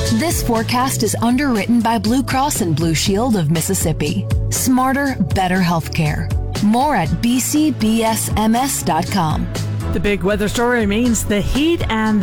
This forecast is underwritten by Blue Cross and Blue Shield of Mississippi. Smarter, better healthcare. More at bcbsms.com. The big weather story means the heat and